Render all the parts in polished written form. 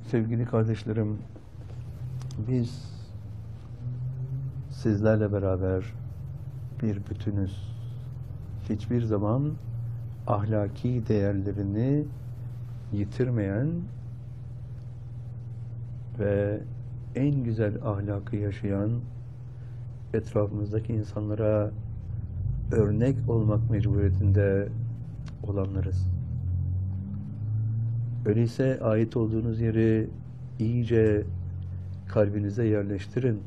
Sevgili kardeşlerim, biz sizlerle beraber bir bütünüz. Hiçbir zaman ahlaki değerlerini yitirmeyen ve en güzel ahlakı yaşayan, etrafımızdaki insanlara örnek olmak mecburiyetinde olanlarız. Öyleyse ait olduğunuz yeri iyice kalbinize yerleştirin.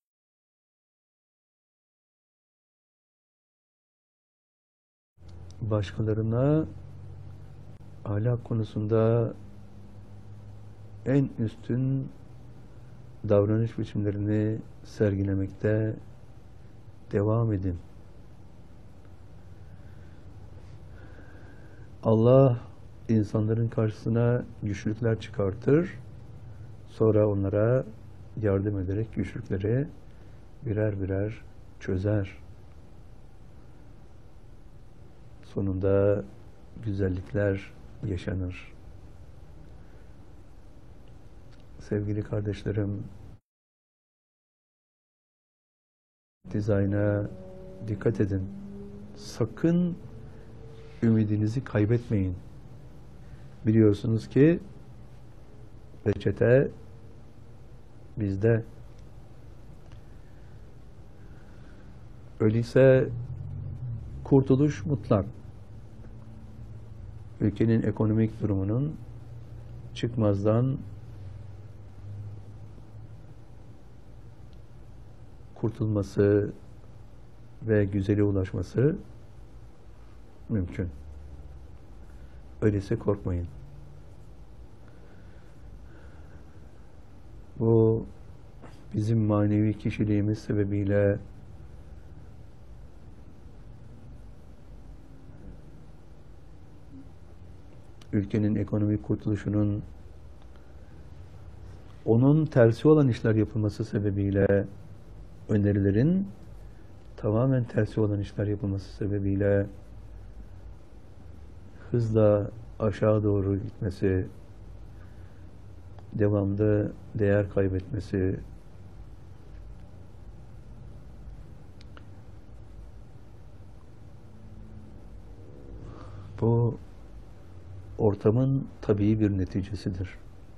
Başkalarına ahlak konusunda en üstün davranış biçimlerini sergilemekte devam edin. Allah insanların karşısına güçlükler çıkartır, sonra onlara yardım ederek güçlükleri birer birer çözer. Sonunda güzellikler yaşanır. Sevgili kardeşlerim, dizayna dikkat edin. Sakın ümidinizi kaybetmeyin. Biliyorsunuz ki reçete bizde. Öyleyse kurtuluş mutlak. Ülkenin ekonomik durumunun çıkmazdan kurtulması ve güzele ulaşması mümkün. Öyleyse korkmayın. Bu bizim manevi kişiliğimiz sebebiyle ülkenin ekonomik kurtuluşunun onun tersi olan işler yapılması sebebiyle önerilerin tamamen tersi olan işler yapılması sebebiyle hızla aşağı doğru gitmesi, devamlı değer kaybetmesi, bu ortamın tabii bir neticesidir.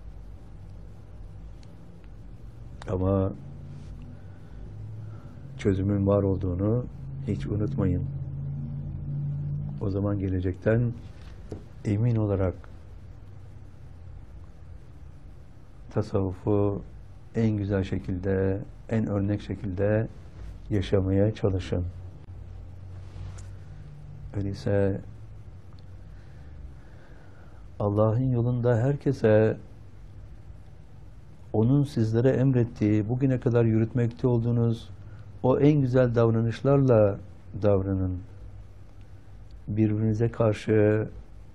Ama çözümün var olduğunu hiç unutmayın. O zaman gelecekten emin olarak tasavvufu en güzel şekilde, en örnek şekilde yaşamaya çalışın. Öyleyse Allah'ın yolunda herkese onun sizlere emrettiği, bugüne kadar yürütmekte olduğunuz o en güzel davranışlarla davranın. Birbirinize karşı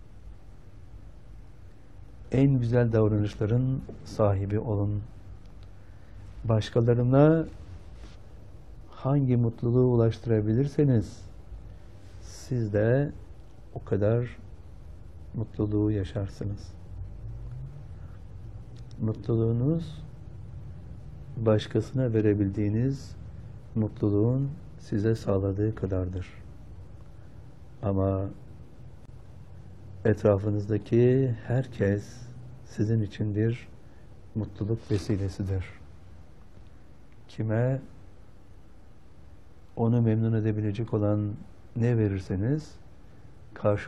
en güzel davranışların sahibi olun. Başkalarına hangi mutluluğu ulaştırabilirseniz siz de o kadar mutluluğu yaşarsınız. Mutluluğunuz başkasına verebildiğiniz mutluluğun size sağladığı kadardır. Ama etrafınızdaki herkes sizin için bir mutluluk vesilesidir. Kime onu memnun edebilecek olan ne verirseniz karşı